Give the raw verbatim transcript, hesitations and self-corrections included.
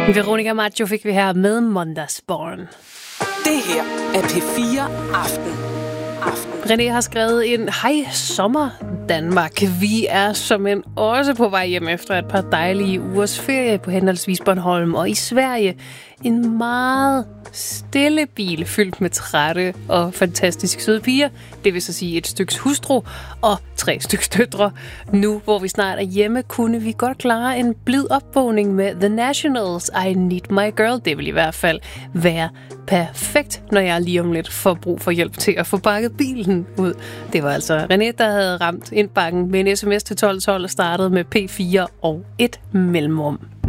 Veronica Maggio fik vi her med Mondasborn. Det her er P fire Aften. Aften. René har skrevet en hej sommer Danmark. Vi er som en også på vej hjem efter et par dejlige ugers ferie på henholdsvis Bornholm og i Sverige. En meget stille bil fyldt med trætte og fantastisk søde piger. Det vil så sige et styks hustru og tre styks døtre. Nu, hvor vi snart er hjemme, kunne vi godt klare en blid opvågning med The Nationals I Need My Girl. Det vil i hvert fald være perfekt, når jeg lige om lidt får brug for hjælp til at få bakket bilen ud. Det var altså René, der havde ramt indbakken med en sms til tolv tolv og startede med P fire og et mellemrum.